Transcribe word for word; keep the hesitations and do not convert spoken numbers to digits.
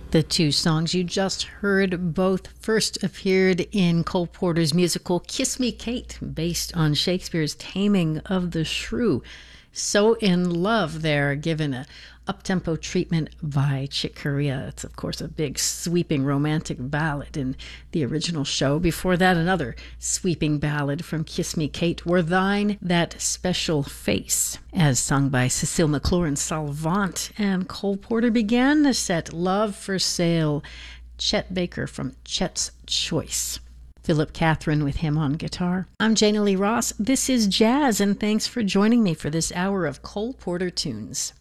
The two songs you just heard both first appeared in Cole Porter's musical Kiss Me, Kate, based on Shakespeare's Taming of the Shrew. So in Love there, given a up-tempo treatment by Chick Corea. It's, of course, a big, sweeping romantic ballad in the original show. Before that, another sweeping ballad from Kiss Me, Kate, Were Thine That Special Face, as sung by Cecile McLaurin Salvant. And Cole Porter began the set Love for Sale, Chet Baker from Chet's Choice. Philip Catherine with him on guitar. I'm Jana Lee Ross. This is Jazz, and thanks for joining me for this hour of Cole Porter tunes.